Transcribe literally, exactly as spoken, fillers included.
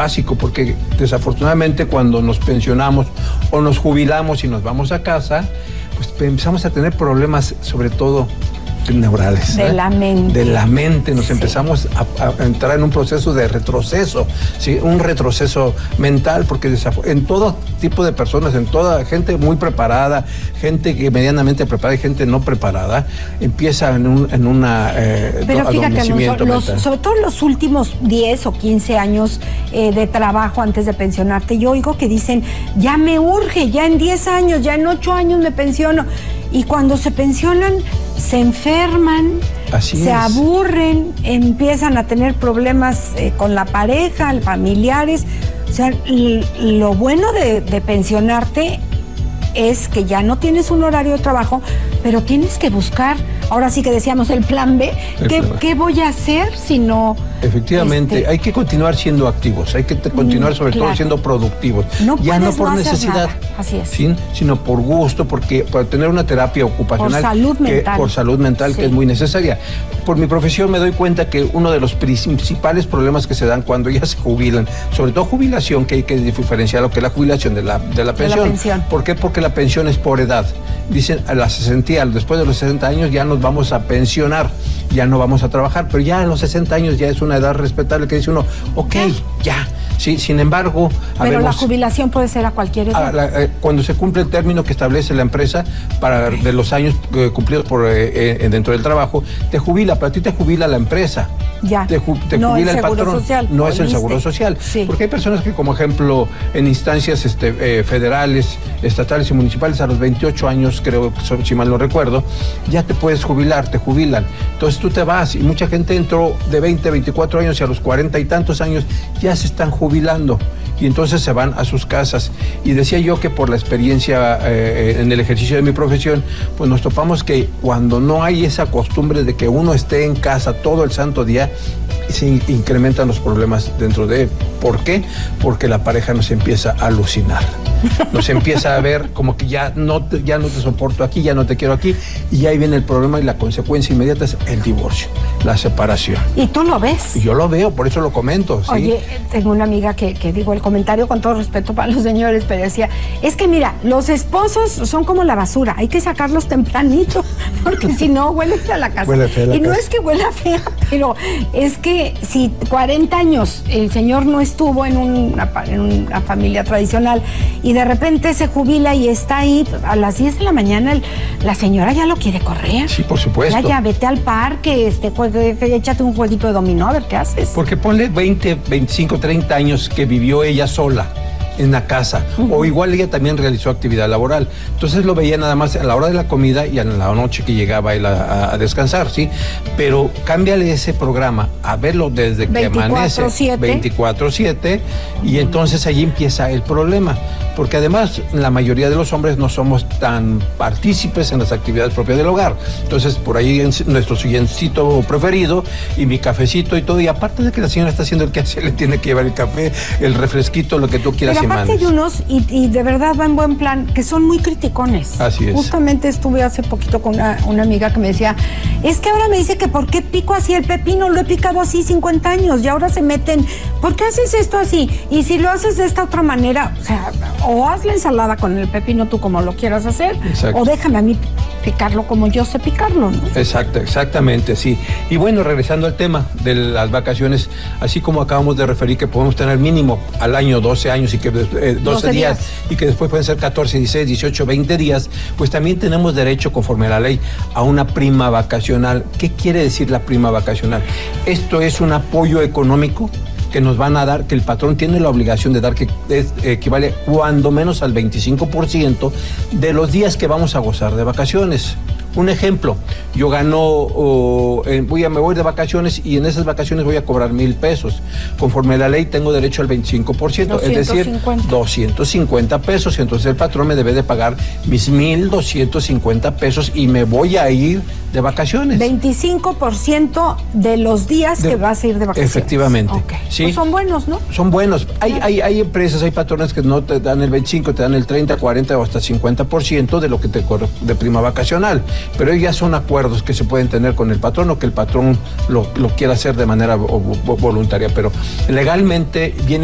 básico, porque desafortunadamente cuando nos pensionamos o nos jubilamos y nos vamos a casa, pues empezamos a tener problemas, sobre todo neurales. De ¿eh? la mente. De la mente, nos sí. empezamos a, a entrar en un proceso de retroceso, ¿sí? Un retroceso mental, porque en todo tipo de personas, en toda gente muy preparada, gente que medianamente preparada y gente no preparada, empieza en, un, en una eh, Pero fíjate, los, los, sobre todo en los últimos diez o quince años eh, de trabajo antes de pensionarte, yo oigo que dicen, ya me urge, ya en diez años, ya en ocho años me pensiono. Y cuando se pensionan, se enferman, Así se es. aburren, empiezan a tener problemas eh, con la pareja, familiares. O sea, lo bueno de, de pensionarte es que ya no tienes un horario de trabajo, pero tienes que buscar, ahora sí que decíamos el plan B, ¿qué, ¿qué voy a hacer si no? Efectivamente, este... hay que continuar siendo activos, hay que continuar sobre claro. todo siendo productivos. No ya no por no necesidad, así es. ¿sí? Sino por gusto, porque para tener una terapia ocupacional. Por salud mental. Que, por salud mental, sí. que es muy necesaria. Por mi profesión me doy cuenta que uno de los principales problemas que se dan cuando ya se jubilan, sobre todo jubilación, que hay que diferenciar lo que es la jubilación de la, de la pensión. De la pensión. ¿Por qué? Porque la pensión es por edad. Dicen a las sesenta, después de los sesenta años ya nos vamos a pensionar, ya no vamos a trabajar, pero ya a los sesenta años ya es una edad respetable que dice uno, ok, ya. Sí, sin embargo... Pero habemos, la jubilación puede ser a cualquier edad. A la, eh, cuando se cumple el término que establece la empresa para de los años eh, cumplidos por eh, eh, dentro del trabajo, te jubila, pero a ti te jubila la empresa. Ya. Te, ju, te no jubila el, el seguro patrón. Social, no es el ¿viste? seguro social. Sí. Porque hay personas que, como ejemplo, en instancias este, eh, federales, estatales y municipales, a los veintiocho años, creo, si mal no recuerdo, ya te puedes jubilar, te jubilan. Entonces tú te vas y mucha gente entró de veinte, veinticuatro años y a los cuarenta y tantos años ya se están jubilando. Y entonces se van a sus casas. Y decía yo que por la experiencia eh, en el ejercicio de mi profesión, pues nos topamos que cuando no hay esa costumbre de que uno esté en casa todo el santo día, se incrementan los problemas dentro de... ¿Por qué? Porque la pareja nos empieza a alucinar. Nos empieza a ver como que ya no, te, ya no te soporto aquí, ya no te quiero aquí, y ahí viene el problema y la consecuencia inmediata es el divorcio, la separación. ¿Y tú lo ves? Y yo lo veo, por eso lo comento. ¿sí? Oye, tengo una amiga que, que digo el comentario con todo respeto para los señores, pero decía, es que mira, los esposos son como la basura, hay que sacarlos tempranito, porque si no huele fea la casa. Huele fea la y no casa. es que huela fea, pero es que si cuarenta años el señor no estuvo en una, en una familia tradicional y de repente se jubila y está ahí a las diez de la mañana, el, la señora ya lo quiere correr. Sí, por supuesto. Ya, ya, vete al parque, este, juegue, échate un jueguito de dominó, a ver qué haces. Porque ponle veinte, veinticinco, treinta años que vivió ella sola en la casa, uh-huh. o igual ella también realizó actividad laboral, entonces lo veía nada más a la hora de la comida y a la noche que llegaba él a, a descansar, ¿sí? Pero cámbiale ese programa a verlo desde que amanece veinticuatro siete y entonces ahí empieza el problema, porque además la mayoría de los hombres no somos tan partícipes en las actividades propias del hogar, entonces por ahí en nuestro silloncito preferido y mi cafecito y todo, y aparte de que la señora está haciendo el quehacer, le tiene que llevar el café, el refresquito, lo que tú quieras. Pero aparte hay unos, y, y de verdad va en buen plan, que son muy criticones. Así es. Justamente estuve hace poquito con una, una amiga que me decía, es que ahora me dice que por qué pico así el pepino, lo he picado así cincuenta años, y ahora se meten, ¿por qué haces esto así? Y si lo haces de esta otra manera, o sea, o haz la ensalada con el pepino tú como lo quieras hacer, exacto. O déjame a mí picarlo como yo sé picarlo, ¿no? Exacto, exactamente, sí. Y bueno, regresando al tema de las vacaciones, así como acabamos de referir que podemos tener mínimo al año doce años y que eh, doce días, días y que después pueden ser catorce, dieciséis, dieciocho, veinte días, pues también tenemos derecho, conforme a la ley, a una prima vacacional. ¿Qué quiere decir la prima vacacional? Esto es un apoyo económico que nos van a dar, que el patrón tiene la obligación de dar, que es, equivale cuando menos al veinticinco por ciento de los días que vamos a gozar de vacaciones. Un ejemplo, yo gano, oh, eh, voy a, me voy de vacaciones y en esas vacaciones voy a cobrar mil pesos. Conforme a la ley tengo derecho al veinticinco por ciento, es decir, doscientos cincuenta pesos. Entonces el patrón me debe de pagar mis mil doscientos cincuenta pesos y me voy a ir de vacaciones. veinticinco por ciento de los días de, que vas a ir de vacaciones. Efectivamente. Okay. ¿Sí? Pues son buenos, ¿no? Son buenos. Hay, hay, hay empresas, hay patrones que no te dan el veinticinco, te dan el treinta, cuarenta o hasta cincuenta por ciento de lo que te corre de prima vacacional. Pero ya son acuerdos que se pueden tener con el patrón o que el patrón lo, lo quiera hacer de manera voluntaria. Pero legalmente viene